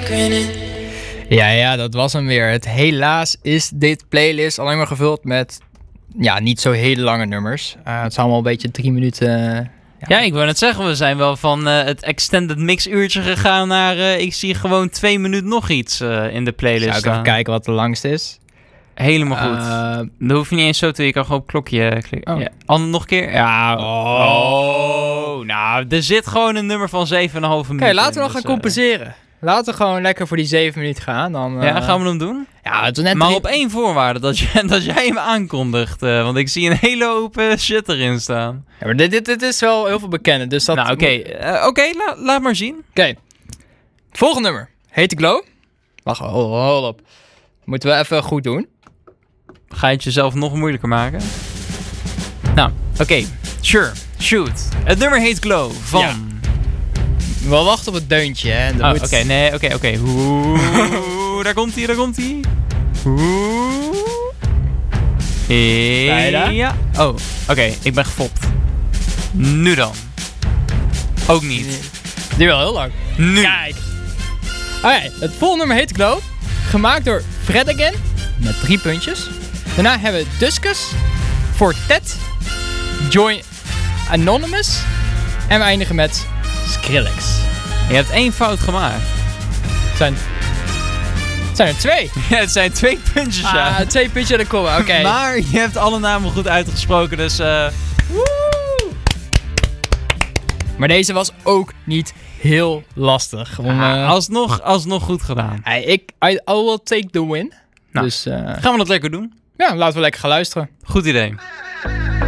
Ja, dat was hem weer. Helaas is dit playlist alleen maar gevuld met niet zo hele lange nummers. Het is allemaal een beetje 3 minuten. Ja, ik wou net zeggen, we zijn wel van het extended mix uurtje gegaan naar... ik zie gewoon 2 minuten nog iets in de playlist Zou ik even kijken wat de langste is? Helemaal goed. Dan hoef je niet eens zo te... Je kan gewoon op klokje klikken. Oh. Ja. Nog een keer? Ja. Nou, er zit gewoon een nummer van 7,5 minuten. Oké, laten we dan gaan compenseren. Laten we gewoon lekker voor die 7 minuten gaan. Dan, gaan we hem doen? Ja, het was net maar op 1 voorwaarde, dat jij hem aankondigt. Want ik zie een hele hoop shit erin staan. Ja, maar dit is wel heel veel bekende. Dus dat nou, oké, laat maar zien. Oké. Het volgende nummer heet Glow. Wacht, hold op. Moeten we even goed doen. Ga je het jezelf nog moeilijker maken? Nou, oké. Sure, shoot. Het nummer heet Glow van... Ja. We wachten op het deuntje, hè. Oké. Oeh, daar komt hij. Bijna? Ja. Oh, oké, ik ben gefopt. Nu dan. Ook niet. Het duurt wel heel lang. Nu. Kijk. Oké, het volgende nummer heet Glow. Gemaakt door Fred Again. Met 3 puntjes. Daarna hebben we Duskus. Fortet. Join Anonymous. En we eindigen met Skrillex. Je hebt 1 fout gemaakt. Het zijn er 2. Ja, het zijn 2 puntjes, ja. 2 puntjes en de komma, oké. Maar je hebt alle namen goed uitgesproken, dus... Woe! Maar deze was ook niet heel lastig. Alsnog goed gedaan. I will take the win. Nou, dus gaan we dat lekker doen? Ja, laten we lekker gaan luisteren. Goed idee.